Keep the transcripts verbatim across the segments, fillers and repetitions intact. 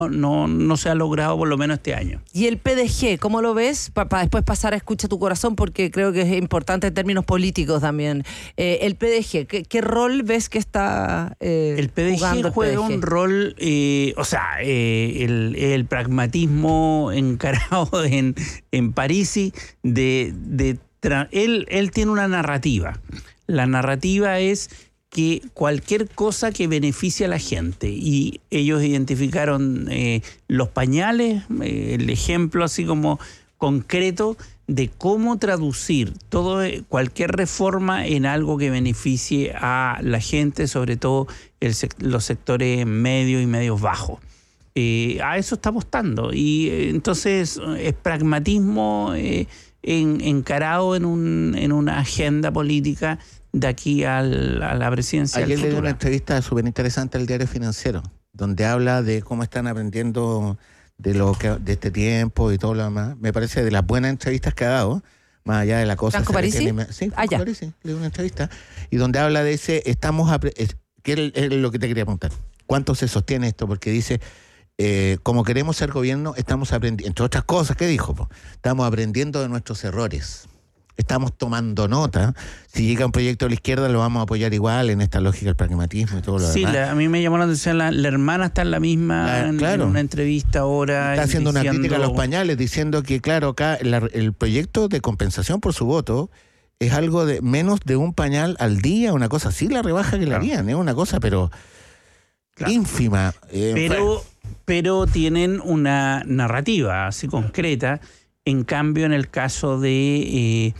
no, no se ha logrado por lo menos este año. ¿Y el P D G, cómo lo ves? Para pa después pasar a Escucha tu Corazón, porque creo que es importante en términos políticos también. Eh, el P D G, ¿qué, qué rol ves que está eh, el P D G jugando el juega P D G? Un rol, eh, o sea, eh, el, el pragmatismo encarado en, en Parisi, de, de él, él tiene una narrativa. La narrativa es que cualquier cosa que beneficie a la gente, y ellos identificaron eh, los pañales, eh, el ejemplo así como concreto de cómo traducir todo, cualquier reforma en algo que beneficie a la gente, sobre todo el, los sectores medios y medios bajos. Eh, a eso está apostando, y eh, entonces es pragmatismo eh, en, encarado en, un, en una agenda política de aquí al, a la presidencia. Ayer le dio una entrevista súper interesante al Diario Financiero, donde habla de cómo están aprendiendo de lo que de este tiempo y todo lo demás. Me parece de las buenas entrevistas que ha dado, más allá de la cosa. ¿Franco Parisi? Tiene, sí, Franco ah, Parisi, le dio una entrevista, y donde habla de ese, estamos, es, que es lo que te quería preguntar, ¿cuánto se sostiene esto? Porque dice, eh, como queremos ser gobierno, estamos aprendiendo, entre otras cosas, ¿qué dijo? Po? Estamos aprendiendo de nuestros errores. Estamos tomando nota. Si llega un proyecto de la izquierda, lo vamos a apoyar igual en esta lógica del pragmatismo y todo lo sí, demás. Sí, a mí me llamó la atención, la, la hermana está en la misma, la, en, claro. en una entrevista ahora. Está haciendo diciendo... una crítica a los pañales, diciendo que, claro, acá la, el proyecto de compensación por su voto es algo de menos de un pañal al día, una cosa así, la rebaja que claro. le harían, es una cosa, pero claro. ínfima. Eh, pero, pero tienen una narrativa así concreta. En cambio, en el caso de, eh,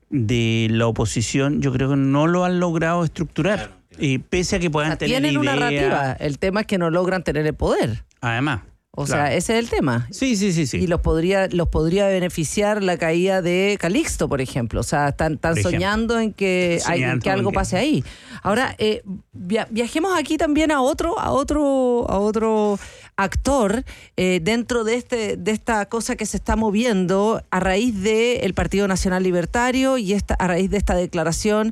de la oposición, yo creo que no lo han logrado estructurar, claro, claro. Eh, pese a que puedan o sea, tener tienen idea. una narrativa, el tema es que no logran tener el poder. Además. O claro. sea, ese es el tema. Sí, sí, sí, sí. Y los podría, los podría beneficiar la caída de Calixto, por ejemplo. O sea, están, están soñando en que, hay, en que algo pase ahí. Ahora, eh, via, viajemos aquí también a otro, a otro, a otro actor eh, dentro de este, de esta cosa que se está moviendo a raíz del Partido Nacional Libertario y esta, a raíz de esta declaración.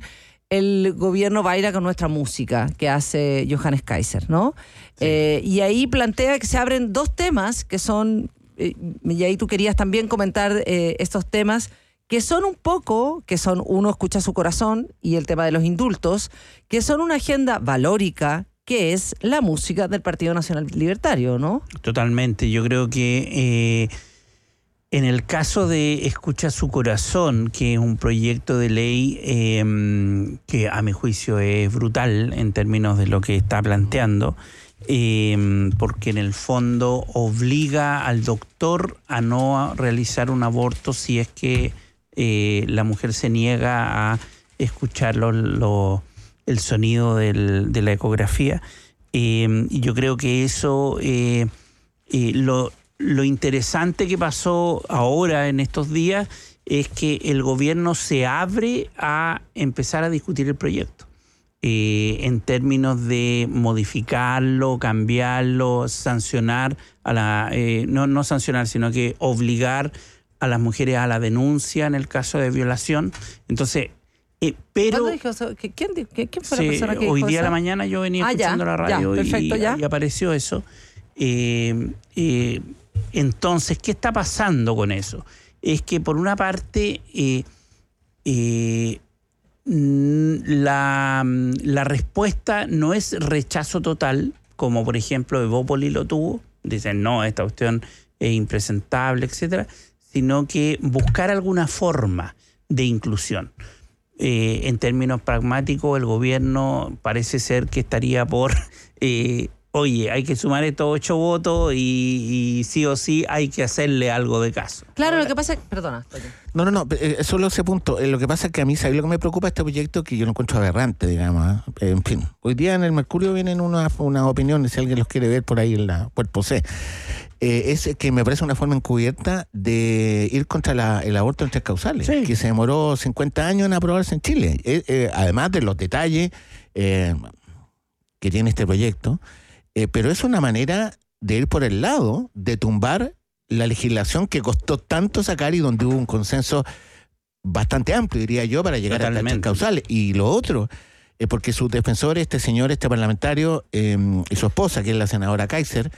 El gobierno baila con nuestra música que hace Johannes Kaiser, ¿no? Sí. Eh, y ahí plantea que se abren dos temas que son, eh, y ahí tú querías también comentar eh, estos temas, que son un poco, que son uno escucha su corazón y el tema de los indultos, que son una agenda valórica, que es la música del Partido Nacional Libertario, ¿no? Totalmente, yo creo que... Eh... En el caso de Escucha su Corazón, que es un proyecto de ley eh, que a mi juicio es brutal en términos de lo que está planteando, eh, porque en el fondo obliga al doctor a no realizar un aborto si es que eh, la mujer se niega a escuchar lo, lo, el sonido del, de la ecografía. Eh, y yo creo que eso eh, eh, lo... Lo interesante que pasó ahora en estos días es que el gobierno se abre a empezar a discutir el proyecto eh, en términos de modificarlo, cambiarlo, sancionar a la eh, no no sancionar, sino que obligar a las mujeres a la denuncia en el caso de violación. Entonces, eh, pero dijo eso? ¿Quién, quién, quién fue sí, la persona que hoy dijo día eso? a la mañana yo venía ah, escuchando ya, la radio ya, perfecto, y, ya. y apareció eso. Eh, eh, Entonces, ¿qué está pasando con eso? Es que por una parte eh, eh, la, la respuesta no es rechazo total, como por ejemplo Evópoli lo tuvo, dicen no, esta cuestión es impresentable, etcétera, sino que buscar alguna forma de inclusión. Eh, en términos pragmáticos, el gobierno parece ser que estaría por... Eh, oye, hay que sumar estos ocho votos y, y sí o sí hay que hacerle algo de caso. Claro, lo que pasa es... Perdona. No, no, no, solo ese punto. Lo que pasa es que a mí, ¿sabes lo que me preocupa este proyecto? Que yo lo encuentro aberrante, digamos. ¿eh? En fin, hoy día en el Mercurio vienen unas, unas opiniones, si alguien los quiere ver por ahí en la Cuerpo C. Eh, es que me parece una forma encubierta de ir contra la, el aborto en tres causales, sí. que se demoró cincuenta años en aprobarse en Chile. Eh, eh, además de los detalles eh, que tiene este proyecto. Eh, pero es una manera de ir por el lado de tumbar la legislación que costó tanto sacar y donde hubo un consenso bastante amplio, diría yo, para llegar Totalmente. a las causales. Y lo otro, eh, porque sus defensores, este señor, este parlamentario eh, y su esposa, que es la senadora Kaiser,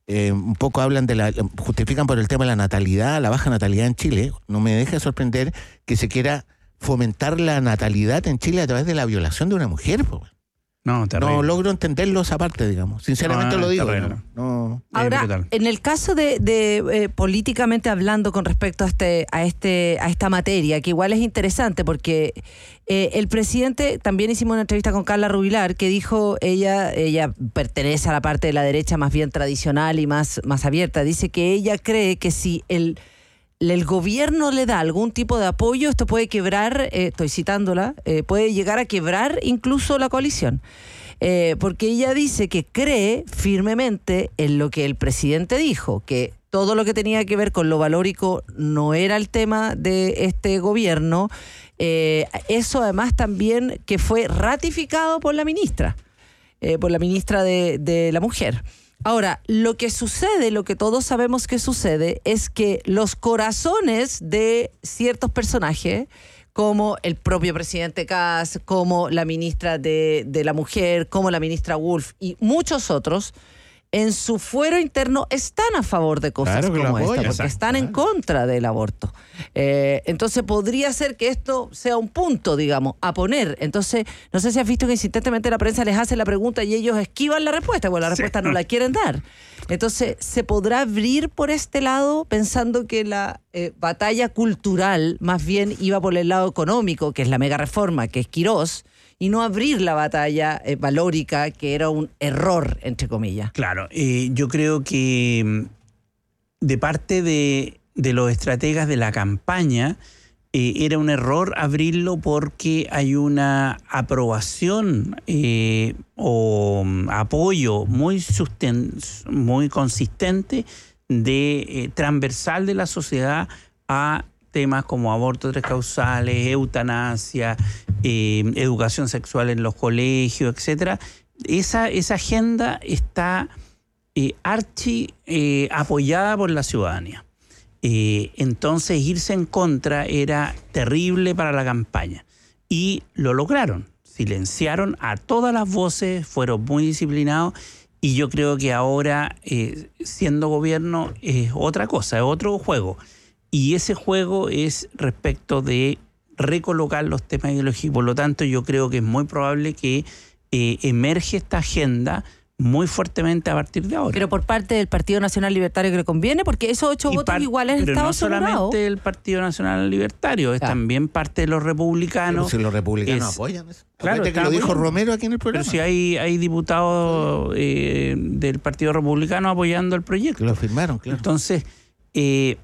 eh, un poco hablan de la, justifican por el tema de la natalidad, la baja natalidad en Chile. No me deja de sorprender que se quiera fomentar la natalidad en Chile a través de la violación de una mujer, po. No, no logro entenderlo esa parte, digamos. Sinceramente no, lo digo. No, no. Ahora, en el caso de, de eh, políticamente hablando con respecto a este, a este, a esta materia, que igual es interesante porque eh, el presidente, también hicimos una entrevista con Carla Rubilar, que dijo, ella, ella pertenece a la parte de la derecha más bien tradicional y más, más abierta. Dice que ella cree que si el el gobierno le da algún tipo de apoyo, esto puede quebrar, eh, estoy citándola, eh, puede llegar a quebrar incluso la coalición. Eh, porque ella dice que cree firmemente en lo que el presidente dijo, que todo lo que tenía que ver con lo valórico no era el tema de este gobierno. Eh, eso además también que fue ratificado por la ministra, eh, por la ministra de, de la Mujer. Ahora, lo que sucede, lo que todos sabemos que sucede, es que los corazones de ciertos personajes, como el propio presidente Kass, como la ministra de, de la Mujer, como la ministra Wolf y muchos otros, en su fuero interno están a favor de cosas claro como esta, porque exacto, están claro. en contra del aborto. Eh, entonces podría ser que esto sea un punto, digamos, a poner. Entonces, no sé si has visto que insistentemente la prensa les hace la pregunta y ellos esquivan la respuesta, porque la respuesta sí. no la quieren dar. Entonces, ¿se podrá abrir por este lado pensando que la eh, batalla cultural más bien iba por el lado económico, que es la mega reforma, que es Quirós, y no abrir la batalla eh, valórica, que era un error, entre comillas? Claro, eh, yo creo que de parte de, de los estrategas de la campaña eh, era un error abrirlo porque hay una aprobación eh, o apoyo muy, susten muy consistente, de eh, transversal de la sociedad a temas como aborto tres causales, eutanasia, eh, educación sexual en los colegios, etcétera. Esa, esa agenda está eh, archi eh, apoyada por la ciudadanía. Eh, entonces, irse en contra era terrible para la campaña. Y lo lograron. Silenciaron a todas las voces, fueron muy disciplinados. Y yo creo que ahora, eh, siendo gobierno, es otra cosa, es otro juego. Y ese juego es respecto de recolocar los temas ideológicos. Por lo tanto, yo creo que es muy probable que eh, emerge esta agenda muy fuertemente a partir de ahora. Pero por parte del Partido Nacional Libertario que le conviene, porque esos ocho y votos iguales han estado asegurados. Pero no solamente el Partido Nacional Libertario, es claro. también parte de los republicanos. Pero si los republicanos es, apoyan eso. Claro, que lo dijo Romero aquí en el programa. Pero si hay, hay diputados eh, del Partido Republicano apoyando el proyecto. Que lo firmaron, claro. Entonces, eh,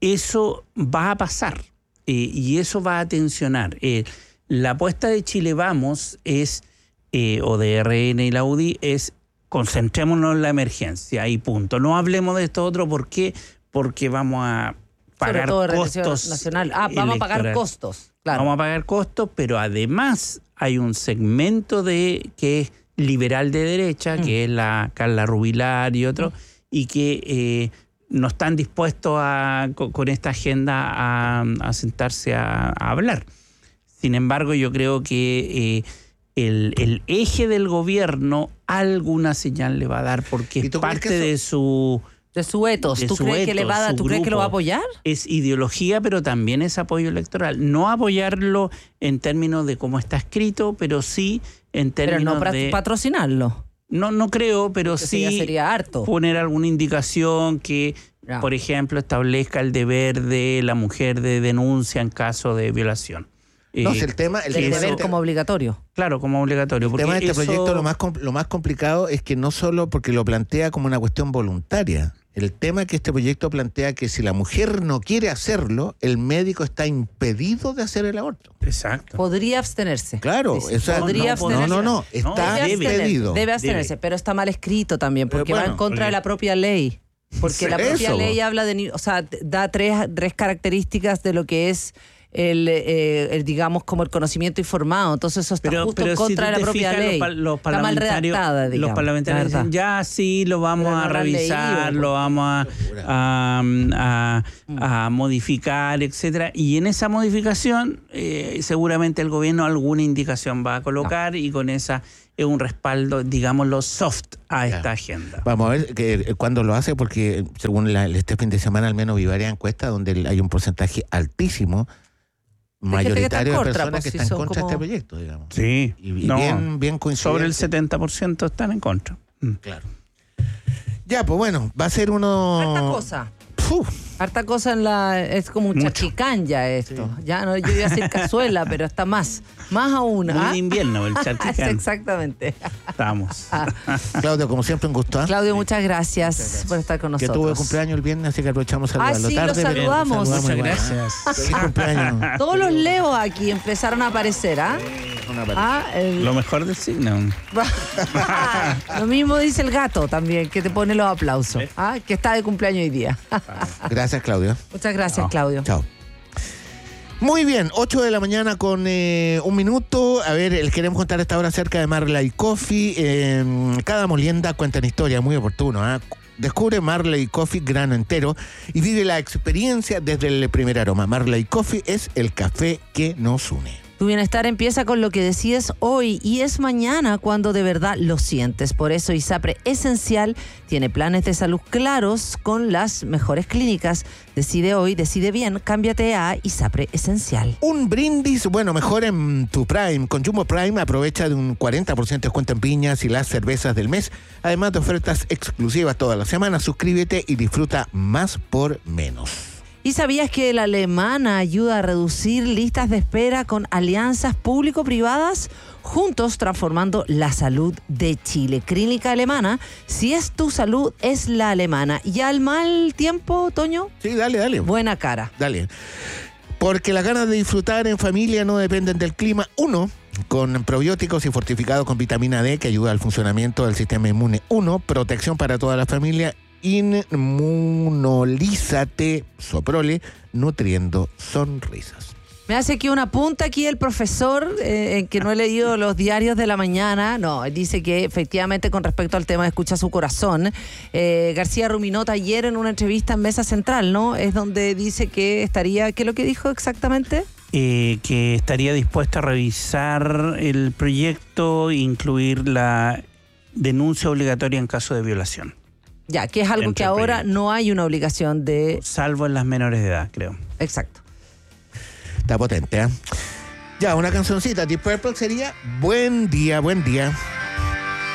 eso va a pasar eh, y eso va a tensionar. Eh, la apuesta de Chile Vamos es, eh, o de R N y la U D I, es concentrémonos en la emergencia y punto. No hablemos de esto otro. ¿Por qué? Porque vamos a pagar costos nacional. Ah, vamos a pagar costos. Claro. Vamos a pagar costos, pero además hay un segmento de que es liberal de derecha, mm. que es la Carla Rubilar y otro, mm. y que eh, no están dispuestos a, con, con esta agenda a, a sentarse a, a hablar. Sin embargo, yo creo que eh, el, el eje del gobierno alguna señal le va a dar porque es parte de su... De su etos. ¿Tú crees que le va a dar, tú crees que lo va a apoyar? Es ideología, pero también es apoyo electoral. No apoyarlo en términos de cómo está escrito, pero sí en términos de... Pero no patrocinarlo. No, no creo, pero Porque sí sería harto. Poner alguna indicación que, ya. por ejemplo, establezca el deber de la mujer de denuncia en caso de violación. No, eh, el tema... El, el deber como obligatorio. Claro, como obligatorio. El tema de este eso... proyecto, lo más, lo más complicado es que no solo porque lo plantea como una cuestión voluntaria. El tema es que este proyecto plantea que si la mujer no quiere hacerlo, el médico está impedido de hacer el aborto. Exacto. Podría abstenerse. Claro. Esa, Podría no, abstenerse. No, no, no. Está debe impedido. Debe abstenerse, debe. Pero está mal escrito también, porque bueno, va en contra de la propia ley. Porque la propia eso. ley habla de... O sea, da tres, tres características de lo que es... El, eh, el digamos como el conocimiento informado, entonces eso está pero, justo pero en contra si de la propia fijas, ley. Los, los está mal redactada, digamos. Los parlamentarios dicen, ya sí, lo vamos no a revisar, leído, lo vamos a, a, a, a modificar, etcétera. Y en esa modificación, eh, seguramente el gobierno alguna indicación va a colocar no. y con esa es un respaldo, digámoslo, soft a esta ya. agenda. Vamos a ver que, cuándo lo hace, porque según la, este fin de semana al menos vi varias encuestas donde hay un porcentaje altísimo, mayoritario de personas pues, que si están en contra como... de este proyecto, digamos. Sí. Y, y no, bien, bien coincidente. sobre el setenta por ciento están en contra. Mm. Claro. Ya, pues bueno, va a ser uno... Harta cosa. Uf. Harta cosa en la... Es como un Mucho. chachicán ya esto. Sí. Ya no, yo iba a decir cazuela, pero está más. Más aún. Muy ¿ah? de invierno, el charquicán. Exactamente. Estamos. Ah. Claudio, como siempre, un gusto. ¿eh? Claudio, muchas gracias, muchas gracias por estar con Que nosotros. tuve cumpleaños el viernes, así que aprovechamos a saludarlo. Ah, sí, tarde, lo pero saludamos. saludamos Muchas igual, ¿eh? gracias. Feliz cumpleaños. Todos los Leos aquí empezaron a aparecer, ¿ah? Una parte. Ah, el- Lo mejor del signo. Lo mismo dice el gato también, que te pone los aplausos. ¿Ah? Que está de cumpleaños hoy día. Gracias, Claudio. Muchas gracias, No. Claudio. Chao. Muy bien, ocho de la mañana con eh, un minuto. A ver, les queremos contar a esta hora acerca de Marley Coffee. Eh, cada molienda cuenta una historia, muy oportuno. ¿eh? Descubre Marley Coffee grano entero y vive la experiencia desde el primer aroma. Marley Coffee es el café que nos une. Tu bienestar empieza con lo que decides hoy y es mañana cuando de verdad lo sientes. Por eso ISAPRE Esencial tiene planes de salud claros con las mejores clínicas. Decide hoy, decide bien, cámbiate a ISAPRE Esencial. Un brindis, bueno, mejor en tu Prime. Con Jumbo Prime aprovecha de un cuarenta por ciento de descuento en piñas y las cervezas del mes. Además de ofertas exclusivas todas las semanas. Suscríbete y disfruta más por menos. ¿Y sabías que la alemana ayuda a reducir listas de espera con alianzas público-privadas? Juntos transformando la salud de Chile. Clínica Alemana, si es tu salud, es la alemana. ¿Y al mal tiempo, Toño? Sí, dale, dale. Buena cara. Dale. Porque las ganas de disfrutar en familia no dependen del clima. Uno, con probióticos y fortificado con vitamina D que ayuda al funcionamiento del sistema inmune. Uno, protección para toda la familia. Inmunolízate, Soprole, nutriendo sonrisas. Me hace aquí una punta aquí el profesor, eh, en que no he leído los diarios de la mañana. No, él dice que efectivamente con respecto al tema de Escucha su Corazón, eh, García Ruminota ayer en una entrevista en Mesa Central, ¿no? Es donde dice que estaría, ¿qué es lo que dijo exactamente? Eh, que estaría dispuesta a revisar el proyecto e incluir la denuncia obligatoria en caso de violación. Ya, que es algo Entre que ahora proyectos. no hay una obligación de... Salvo en las menores de edad, creo. Exacto. Está potente, ¿eh? Ya, una cancioncita. Deep Purple sería Buen Día, Buen Día.